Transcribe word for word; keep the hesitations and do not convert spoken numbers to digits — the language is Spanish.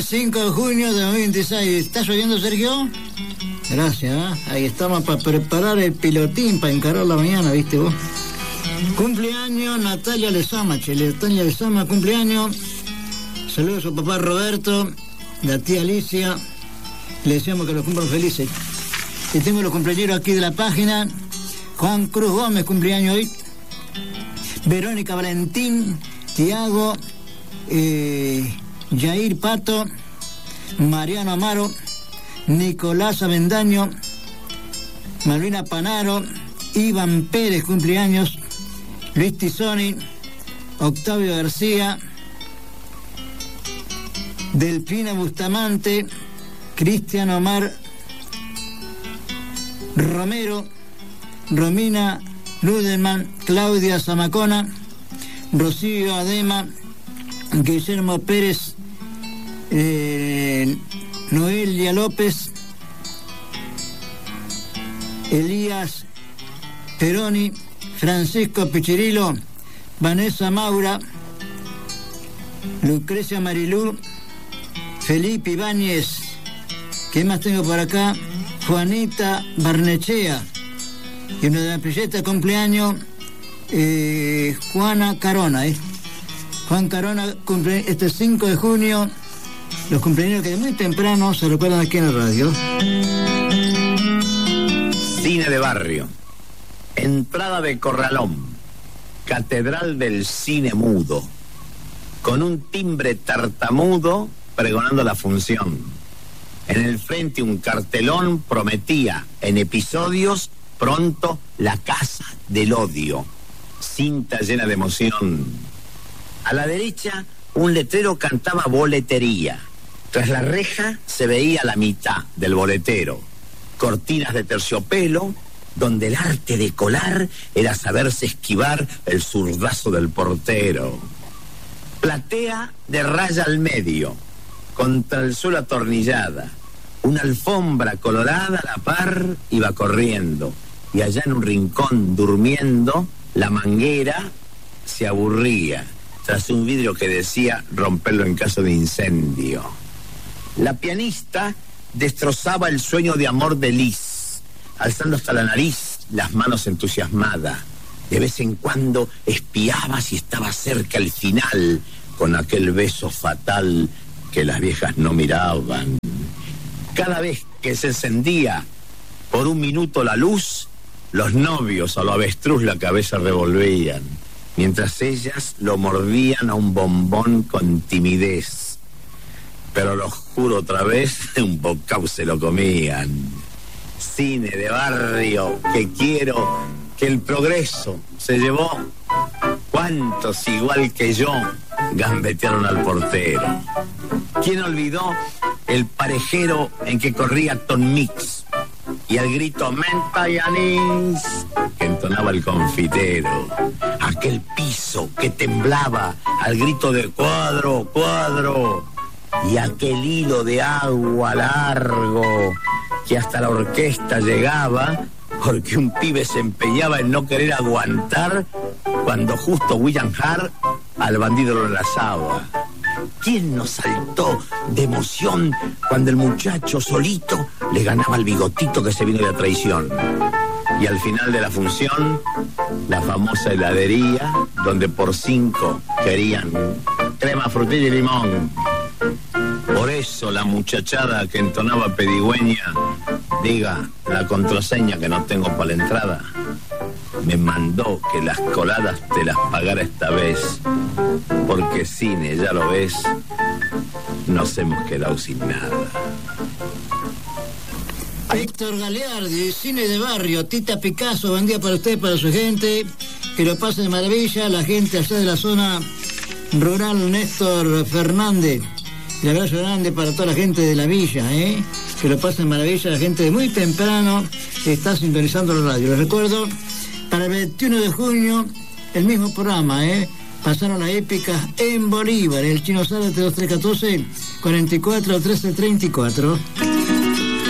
cinco de junio de dos mil veintiséis. ¿Está lloviendo, Sergio? Gracias, ¿eh? Ahí estamos para preparar el pilotín para encarar la mañana, ¿viste vos? Cumpleaños Natalia Lezama, che, Natalia Lezama, cumpleaños. Saludos a su papá Roberto, la tía Alicia. Le deseamos que los cumplan felices. Y tengo los cumpleaños aquí de la página. Juan Cruz Gómez, cumpleaños hoy. Verónica Valentín, Tiago, eh, Jair Pato, Mariano Amaro, Nicolás Avendaño, Malvina Panaro, Iván Pérez, cumpleaños, Luis Tizoni, Octavio García, Delfina Bustamante, Cristian Omar Romero, Romina Ludelman, Claudia Zamacona, Rocío Adema, Guillermo Pérez, eh, Noelia López, Elías Peroni, Francisco Pichirilo, Vanessa Maura, Lucrecia Marilú, Felipe Ibáñez. ¿Qué más tengo por acá? Juanita Barnechea. Y una de las pilletas cumpleaños, eh, Juana Carona. ¿eh? Juan Carona cumple este cinco de junio. Los cumpleaños que de muy temprano se recuerdan aquí en la radio. Cine de barrio. Entrada de Corralón. Catedral del cine mudo. Con un timbre tartamudo pregonando la función. En el frente un cartelón prometía en episodios pronto la casa del odio. Cinta llena de emoción. A la derecha un letrero cantaba boletería. Tras la reja se veía la mitad del boletero. Cortinas de terciopelo, donde el arte de colar era saberse esquivar el zurdazo del portero. Platea de raya al medio, contra el suelo atornillada. Una alfombra colorada a la par iba corriendo. Y allá en un rincón durmiendo, la manguera se aburría tras un vidrio que decía romperlo en caso de incendio. La pianista destrozaba el sueño de amor de Liz, alzando hasta la nariz las manos entusiasmada. De vez en cuando espiaba si estaba cerca el final, con aquel beso fatal que las viejas no miraban. Cada vez que se encendía por un minuto la luz, los novios a lo avestruz la cabeza revolvían, mientras ellas lo mordían a un bombón con timidez. Pero lo juro otra vez, un bocado se lo comían. Cine de barrio que quiero que el progreso se llevó. ¿Cuántos igual que yo gambetearon al portero? ¿Quién olvidó el parejero en que corría Ton Mix y el grito menta y anís que entonaba el confitero? Aquel piso que temblaba al grito de cuadro, cuadro, y aquel hilo de agua largo que hasta la orquesta llegaba porque un pibe se empeñaba en no querer aguantar cuando justo William Hart al bandido lo enlazaba. ¿Quién no saltó de emoción cuando el muchacho solito le ganaba el bigotito que se vino de la traición? Y al final de la función, la famosa heladería donde por cinco querían crema, frutilla y limón. Por eso la muchachada que entonaba pedigüeña, diga la contraseña que no tengo para la entrada, me mandó que las coladas te las pagara esta vez, porque cine, ya lo ves, nos hemos quedado sin nada. Héctor Galeardi, Cine de barrio, Tita Picasso, buen día para usted, para su gente, que lo pasen de maravilla, la gente allá de la zona rural, Néstor Fernández. Un abrazo grande para toda la gente de la villa, ¿eh? Que lo pasen maravilla, la gente de muy temprano está sintonizando la radio. Les recuerdo, para el veintiuno de junio, el mismo programa, ¿eh? Pasaron las épicas en Bolívar, el Chino Zárate dos tres uno cuatro, cuarenta y cuatro, trece treinta y cuatro.